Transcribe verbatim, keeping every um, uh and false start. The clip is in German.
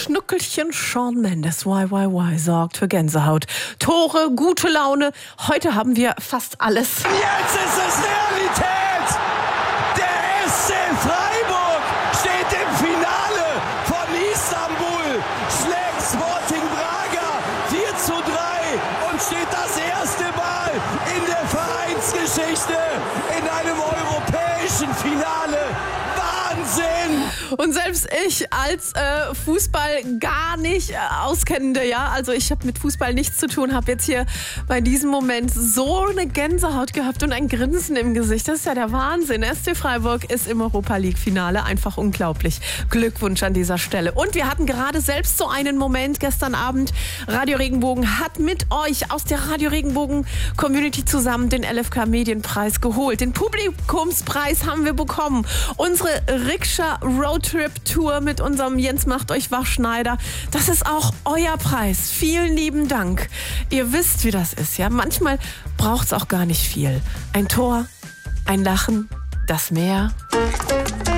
Schnuckelchen Shawn Mendes, Y Y Y, sorgt für Gänsehaut. Tore, gute Laune. Heute haben wir fast alles. Jetzt ist es Realität! Der S C Freiburg steht im Finale von Istanbul, schlägt Sporting Braga vier zu drei und steht das erste Mal in der Vereinsgeschichte in einem europäischen Finale. Wahnsinn! Und selbst ich als äh, Fußball gar nicht äh, Auskennende, ja, also ich habe mit Fußball nichts zu tun, habe jetzt hier bei diesem Moment so eine Gänsehaut gehabt und ein Grinsen im Gesicht. Das ist ja der Wahnsinn. S C Freiburg ist im Europa-League-Finale. Einfach unglaublich. Glückwunsch an dieser Stelle. Und wir hatten gerade selbst so einen Moment gestern Abend. Radio Regenbogen hat mit euch aus der Radio Regenbogen-Community zusammen den L F K-Medienpreis geholt. Den Publikumspreis haben wir bekommen. Unsere Rikscha Roadtrip-Tour mit unserem Jens macht euch wach Schneider. Das ist auch euer Preis. Vielen lieben Dank. Ihr wisst, wie das ist, ja. Manchmal braucht es auch gar nicht viel. Ein Tor, ein Lachen, das Meer.